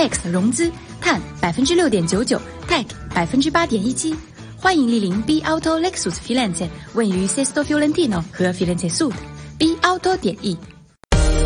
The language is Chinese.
X 融资，碳6.99%， Tech 8.17%。欢迎莅临 B Auto Lexus Firenze， 位于 Sesto Fiorentino 和 Firenze Sud。B Auto.E